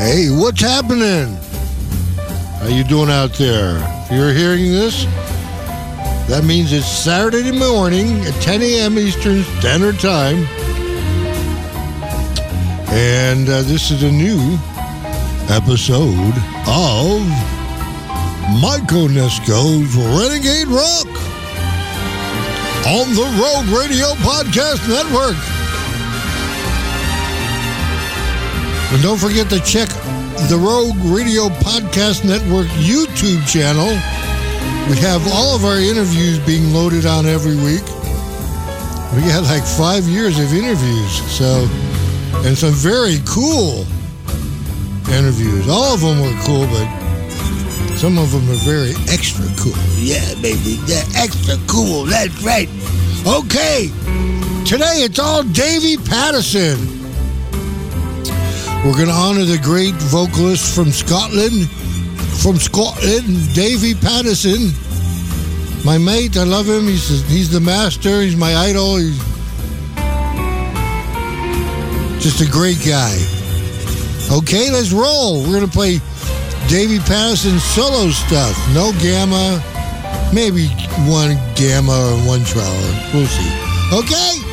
Hey, what's happening? How you doing out there? If you're hearing this, that means it's Saturday morning at 10 a.m. Eastern Standard Time. And this is a new episode of Mike Onesko's Renegade Rock on the Rogue Radio Podcast Network. And don't forget to check the Rogue Radio Podcast Network YouTube channel. We have all of our interviews being loaded on every week. We got like 5 years of interviews, and some very cool interviews. All of them were cool, but some of them are very extra cool. Yeah, baby, they're extra cool. That's right. Okay, today it's all Davy Pattison. We're going to honor the great vocalist from Scotland, Davy Pattison. My mate, I love him. He's the master. He's my idol. He's just a great guy. Okay, let's roll. We're going to play Davy Pattison solo stuff. No gamma, maybe one gamma or one trowel. We'll see. Okay?